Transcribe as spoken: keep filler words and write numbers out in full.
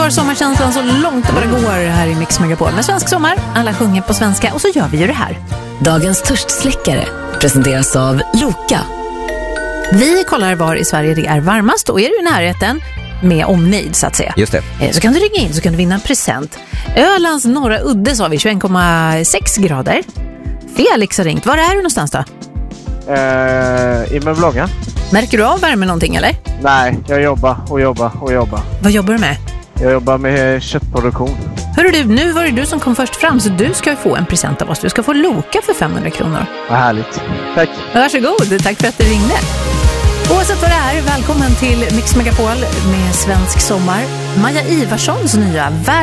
har sommarkänslan så långt det bara går här i Mix Megapol. Med svensk sommar, alla sjunger på svenska och så gör vi ju det här. Dagens törstsläckare presenteras av Loka. Vi kollar var i Sverige det är varmast och är du i närheten med omnejd så att säga. Just det. Så kan du ringa in så kan du vinna en present. Ölands norra udde sa vi tjugoen komma sex grader. Felix har ringt. Var är du någonstans då? Eh, I Möblånga. Märker du av värme någonting eller? Nej, jag jobbar och jobbar och jobbar. Vad jobbar du med? Jag jobbar med köttproduktion. Hörru du, nu var det du som kom först fram så du ska få en present av oss. Du ska få Loka för femhundra kronor. Vad härligt. Tack. Varsågod, tack för att du ringde. Oavsett vad det är, välkommen till Mix Megapol med svensk sommar. Maja Ivarssons nya